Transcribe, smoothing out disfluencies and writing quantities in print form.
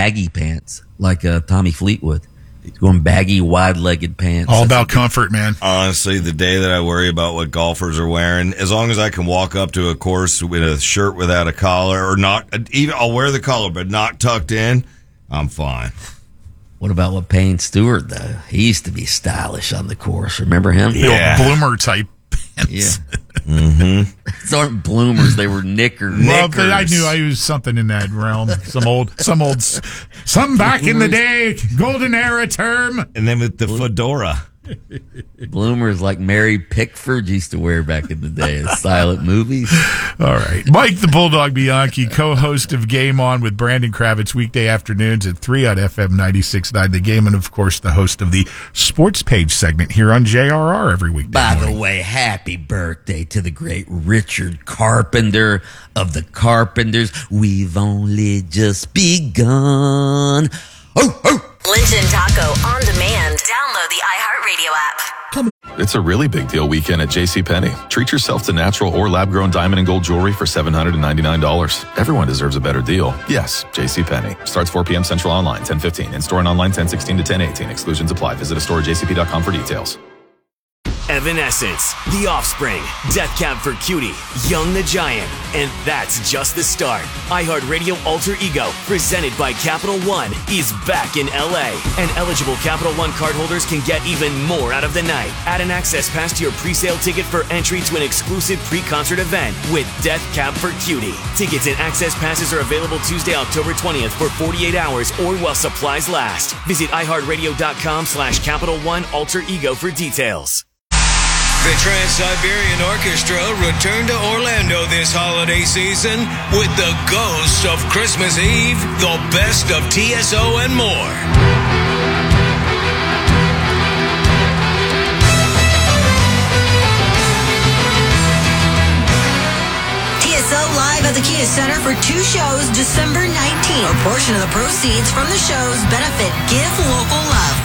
baggy pants like Tommy Fleetwood. He's going baggy, wide-legged pants. All about comfort, man. Honestly, the day that I worry about what golfers are wearing, as long as I can walk up to a course with a shirt without a collar, or not, even I'll wear the collar, but not tucked in, I'm fine. What about Payne Stewart, though? He used to be stylish on the course. Remember him? Yeah. Bloomer type pants. Yeah. Mm-hmm. These aren't bloomers. They were knickers. Well, I knew I used something in that realm. Some back in the day, golden era term. And then with the fedora. Bloomers like Mary Pickford used to wear back in the day in silent movies. All right. Mike the Bulldog Bianchi, co-host of Game On with Brandon Kravitz, weekday afternoons at 3 on FM 96.9 The Game, and, of course, the host of the Sports Page segment here on JRR every weekday By morning. the way, happy birthday to the great Richard Carpenter of the Carpenters. We've only just begun. Oh, oh. Lynch and Taco on demand. Download the iHeartRadio app. It's a really big deal weekend at JCPenney. Treat yourself to natural or lab-grown diamond and gold jewelry for $799. Everyone deserves a better deal. Yes, JCPenney. Starts 4 p.m. Central online, 10:15. In-store and online, 10:16 to 10:18. Exclusions apply. Visit a store at jcp.com for details. Evanescence, The Offspring, Death Cab for Cutie, Young the Giant, and that's just the start. iHeartRadio Alter Ego, presented by Capital One, is back in LA, and eligible Capital One cardholders can get even more out of the night. Add an access pass to your pre-sale ticket for entry to an exclusive pre-concert event with Death Cab for Cutie. Tickets and access passes are available Tuesday, October 20th for 48 hours or while supplies last. Visit iHeartRadio.com/Capital One Alter Ego for details. The Trans-Siberian Orchestra returned to Orlando this holiday season with the Ghosts of Christmas Eve, the best of TSO, and more. TSO live at the Kia Center for 2 shows December 19th. A portion of the proceeds from the shows benefit Give Local Love.